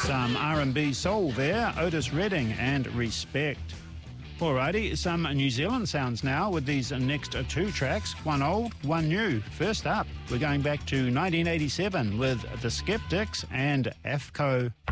Some R&B soul there, Otis Redding and Respect. Alrighty, some New Zealand sounds now with these next two tracks, one old, one new. First up, we're going back to 1987 with The Skeptics and AFCO.